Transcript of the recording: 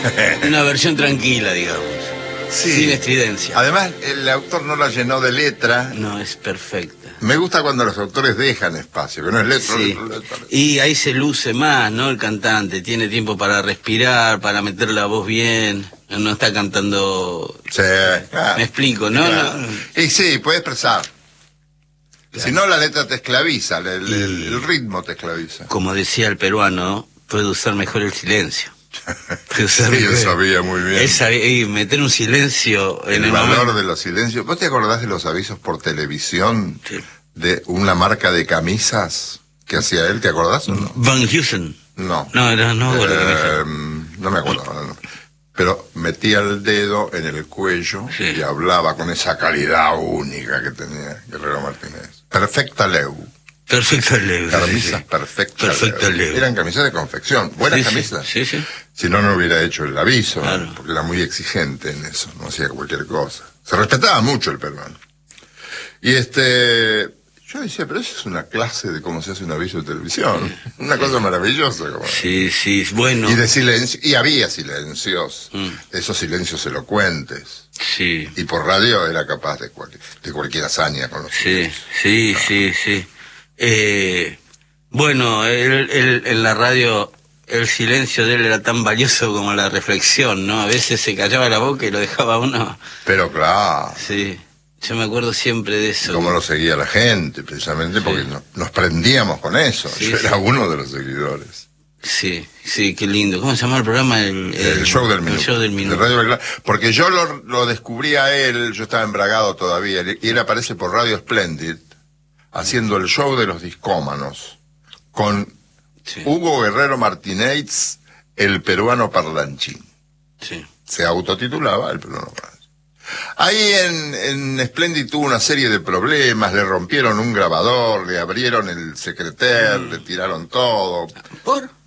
Una versión tranquila, digamos. Sí. Sin estridencia. Además, el autor no la llenó de letra. No, es perfecta. Me gusta cuando los autores dejan espacio, que no es letra, Sí. letra. Y ahí se luce más, ¿no? El cantante tiene tiempo para respirar, para meter la voz bien. No está cantando... Sí, claro. Me explico, ¿no? Claro. No. Y sí, puede expresar. Claro. Si no, la letra te esclaviza, el Y- ritmo te esclaviza. Como decía el peruano, puede usar mejor el silencio. Puede usar Sí, él mejor- sabía muy bien. Él sabía- y meter un silencio en El el valor momento. de los silencios. ¿Vos te acordás de los avisos por televisión Sí. de una marca de camisas que hacía él? ¿Te acordás o no? Van Heusen. No. No, era, no, bueno, No me acuerdo. No. Pero metía el dedo en el cuello Sí. y hablaba con esa calidad única que tenía Guerrero Martínez. Perfecta Leu. Perfecto Leo. Camisas perfectas. Perfecta Leo. Eran camisas de confección. Buenas Sí, sí, camisas. sí, sí. Si no, no hubiera hecho el aviso, Claro. porque era muy exigente en eso, no hacía cualquier cosa. Se respetaba mucho el peruano. Y yo decía, pero eso es una clase de cómo se hace un aviso de televisión. Una cosa maravillosa. Como... Sí, sí, bueno. Y de silencio, y había silencios, Mm. esos silencios elocuentes. Sí, Y por radio era capaz de cualquier hazaña con los sí, silencios. sí, sí, sí. Bueno, él en la radio, el silencio de él era tan valioso como la reflexión, ¿no? A veces se callaba la boca y lo dejaba uno. Pero claro, Sí, yo me acuerdo siempre de eso. cómo lo seguía la gente, precisamente porque Sí. nos prendíamos con eso. Sí, Yo sí. era uno de los seguidores. Sí, sí, qué lindo. ¿Cómo se llama el programa? El show del minuto. El show del De minuto. Radio Belgrano. Porque yo lo descubrí a él, yo estaba embragado todavía, y él aparece por Radio Splendid, haciendo el show de los discómanos, con Sí, Hugo Guerrero Martínez, el peruano parlanchín. sí. Se autotitulaba el peruano parlanchín. Ahí en Splendid tuvo una serie de problemas, le rompieron un grabador, le abrieron el secreter, le tiraron todo. ¿Por?